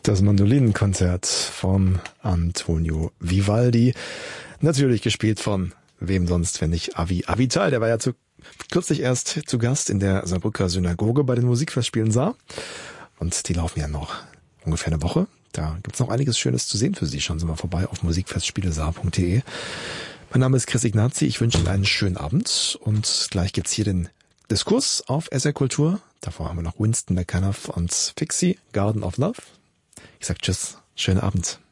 Das Mandolinenkonzert von Antonio Vivaldi. Natürlich gespielt von wem sonst, wenn nicht Avi Avital. Der war ja kürzlich erst zu Gast in der Saarbrücker Synagoge bei den Musikfestspielen Saar. Und die laufen ja noch ungefähr eine Woche. Da gibt's noch einiges Schönes zu sehen für Sie. Schauen Sie mal vorbei auf musikfestspielesaar.de. Mein Name ist Chris Ignazi. Ich wünsche Ihnen einen schönen Abend. Und gleich gibt's hier den Diskurs auf SR Kultur. Davor haben wir noch Winston McAnuff und Fixie, Garden of Love. Ich sag Tschüss, schönen Abend.